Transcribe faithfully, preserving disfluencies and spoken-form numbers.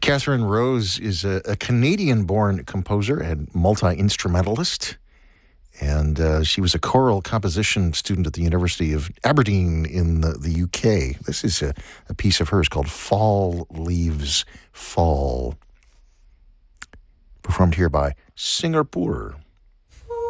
Catherine Rose is a, a Canadian-born composer and multi-instrumentalist, and uh, she was a choral composition student at the University of Aberdeen in the, the U K. This is a, a piece of hers called Fall Leaves Fall, performed here by Singapore.